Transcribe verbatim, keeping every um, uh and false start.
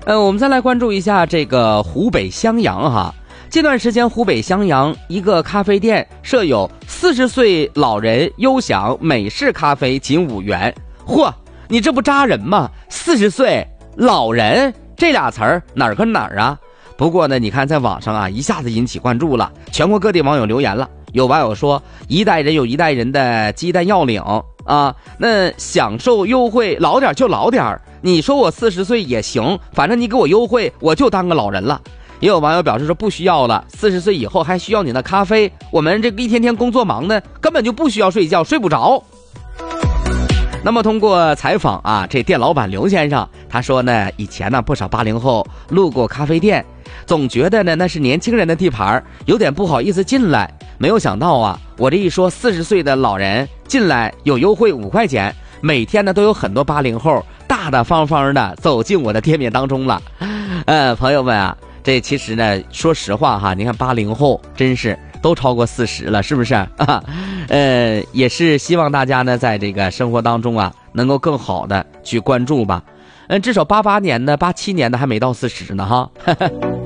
呃，我们再来关注一下这个湖北襄阳哈。这段时间湖北襄阳一个咖啡店设有四十岁老人优享美式咖啡仅五元。嚯，你这不扎人吗？四十岁老人这俩词儿哪儿跟哪儿啊？不过呢，你看在网上啊一下子引起关注了，全国各地网友留言了。有网友说，一代人有一代人的鸡蛋要领啊，那享受优惠老点就老点，你说我四十岁也行，反正你给我优惠我就当个老人了。也有网友表示说不需要了，四十岁以后还需要你的咖啡，我们这个一天天工作忙呢，根本就不需要睡觉，睡不着。那么通过采访啊，这店老板刘先生他说呢，以前呢不少八零后路过咖啡店，总觉得呢那是年轻人的地盘，有点不好意思进来。没有想到啊，我这一说四十岁的老人进来有优惠五块钱，每天呢都有很多八零后大大方方的走进我的店面当中了。呃，朋友们啊，这其实呢，说实话哈，你看八零后真是都超过四十了，是不是啊？呃，也是希望大家呢，在这个生活当中啊，能够更好的去关注吧。嗯，至少八八年的、八七年的还没到四十呢哈。